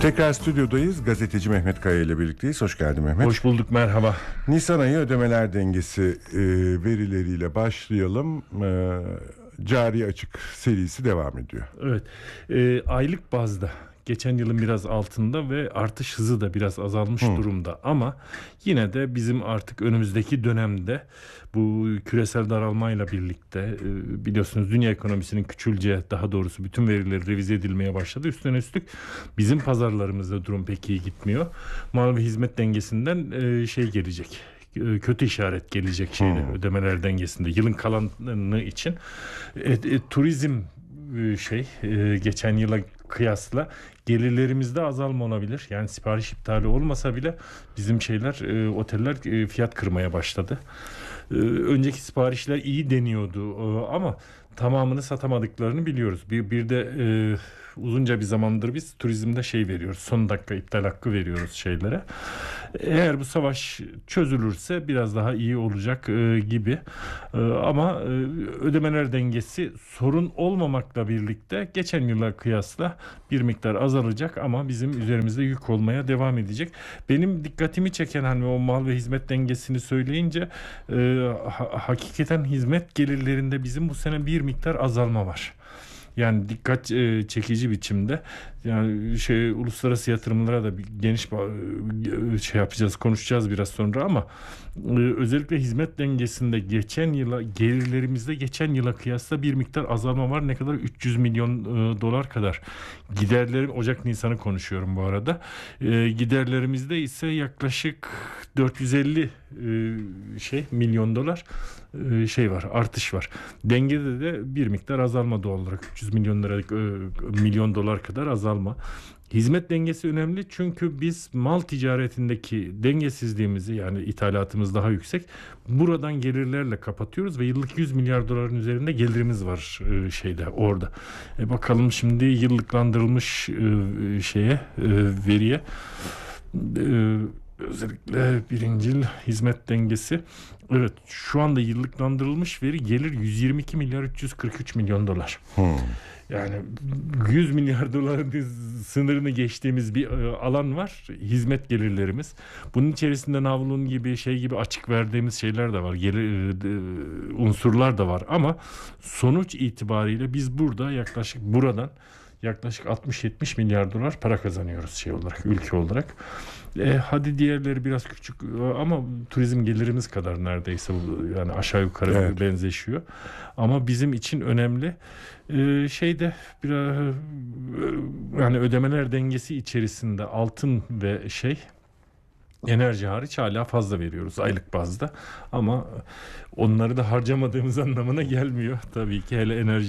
Tekrar stüdyodayız. Gazeteci Mehmet Kaya ile birlikteyiz. Hoş geldin Mehmet. Hoş bulduk, merhaba. Nisan ayı ödemeler dengesi verileriyle başlayalım. Cari açık serisi devam ediyor. Evet, aylık bazda geçen yılın biraz altında ve artış hızı da biraz azalmış durumda. Ama yine de bizim artık önümüzdeki dönemde bu küresel daralmayla birlikte biliyorsunuz dünya ekonomisinin küçüleceği, daha doğrusu bütün verileri revize edilmeye başladı. Üstüne üstlük bizim pazarlarımızda durum pek iyi gitmiyor. Mal ve hizmet dengesinden gelecek. Kötü işaret gelecek ödemeler dengesinde yılın kalanı için. Turizm geçen yıla kıyasla gelirlerimizde azalma olabilir. Yani sipariş iptali olmasa bile bizim oteller fiyat kırmaya başladı. Önceki siparişler iyi deniyordu ama tamamını satamadıklarını biliyoruz. Bir de uzunca bir zamandır biz turizmde veriyoruz. Son dakika iptal hakkı veriyoruz şeylere. Eğer bu savaş çözülürse biraz daha iyi olacak gibi. Ama ödemeler dengesi sorun olmamakla birlikte geçen yıla kıyasla bir miktar azalacak ama bizim üzerimizde yük olmaya devam edecek. Benim dikkatimi çeken o mal ve hizmet dengesini söyleyince hakikaten hizmet gelirlerinde bizim bu sene bir miktar azalma var. Yani dikkat çekici biçimde, yani uluslararası yatırımlara da bir geniş yapacağız, konuşacağız biraz sonra ama özellikle hizmet dengesinde gelirlerimizde geçen yıla kıyasla bir miktar azalma var. Ne kadar? 300 milyon dolar kadar. Ocak Nisan'ı konuşuyorum bu arada. Giderlerimizde ise yaklaşık 450 milyon dolar artış var. Dengede de bir miktar azalma doğal olarak 300 milyon dolar kadar azalma. Hizmet dengesi önemli çünkü biz mal ticaretindeki dengesizliğimizi, yani ithalatımız daha yüksek, buradan gelirlerle kapatıyoruz ve yıllık 100 milyar doların üzerinde gelirimiz var orada. Bakalım şimdi yıllıklandırılmış veriye. Özellikle birincil hizmet dengesi. Evet, şu anda yıllıklandırılmış veri gelir 122 milyar 343 milyon dolar. Yani 100 milyar doların sınırını geçtiğimiz bir alan var. Hizmet gelirlerimiz. Bunun içerisinde navlun gibi açık verdiğimiz şeyler de var. Unsurlar da var ama sonuç itibariyle biz buradan yaklaşık 60-70 milyar dolar para kazanıyoruz ülke olarak. Hadi diğerleri biraz küçük ama turizm gelirimiz kadar neredeyse, yani aşağı yukarı benzeşiyor. Ama bizim için önemli biraz yani ödemeler dengesi içerisinde altın ve enerji hariç hala fazla veriyoruz aylık bazda. Ama onları da harcamadığımız anlamına gelmiyor tabii ki, hele enerji